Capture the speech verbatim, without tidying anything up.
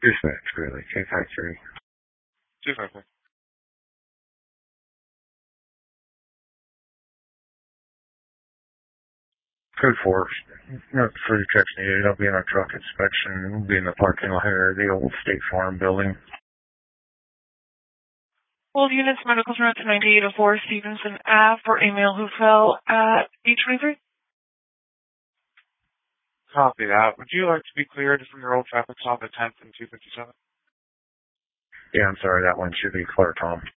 Dispatch, really. two five three. two five three. Code four. No further checks needed. I'll be in our truck inspection. We'll be in the parking lot here, the old State Farm building. All units, medical route to ninety-eight oh four Stevenson Avenue for a male who fell at B twenty-three. Copy that. Would you like to be cleared from your old traffic stop at tenth and two fifty-seven? Yeah, I'm sorry. That one should be clear, Tom.